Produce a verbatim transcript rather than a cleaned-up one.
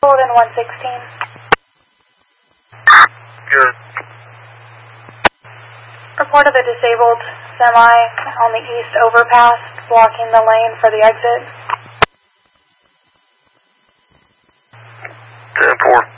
Golden one sixteen. Good. Report of a disabled semi on the east overpass blocking the lane for the exit. ten four.